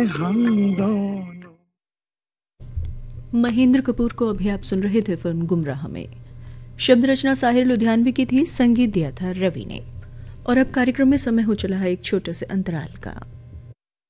हम दोनों। महेंद्र कपूर को अभी आप सुन रहे थे फिल्म गुमराह में। शब्द रचना साहिर लुधियानवी की थी, संगीत दिया था रवि ने। और अब कार्यक्रम में समय हो चला है एक छोटे से अंतराल का।